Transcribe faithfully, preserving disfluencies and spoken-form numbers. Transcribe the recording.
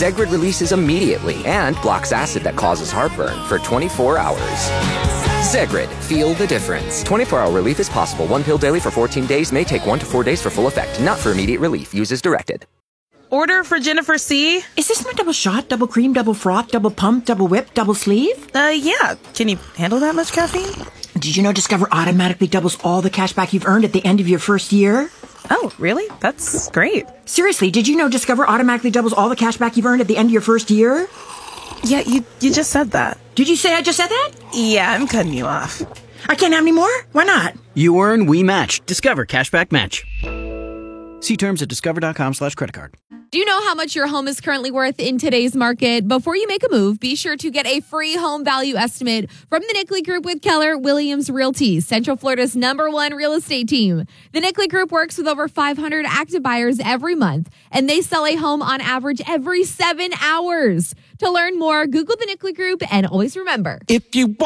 Zegrid releases immediately and blocks acid that causes heartburn for twenty-four hours. Zegrid, feel the difference. twenty-four hour relief is possible. One pill daily for fourteen days may take one to four days for full effect. Not for immediate relief. Use as directed. Order for Jennifer C. Is this my double shot, double cream, double froth, double pump, double whip, double sleeve? Uh, yeah. Can you handle that much caffeine? Did you know Discover automatically doubles all the cash back you've earned at the end of your first year? Oh, really? That's great. Seriously, did you know Discover automatically doubles all the cash back you've earned at the end of your first year? Yeah, you you just said that. Did you say I just said that? Yeah, I'm cutting you off. I can't have any more? Why not? You earn, we match. Discover Cashback Match. See terms at discover.com slash credit card. Do you know how much your home is currently worth in today's market? Before you make a move, be sure to get a free home value estimate from the Nickley Group with Keller Williams Realty, Central Florida's number one real estate team. The Nickley Group works with over five hundred active buyers every month, and they sell a home on average every seven hours. To learn more, Google the Nickley Group, and always remember, if you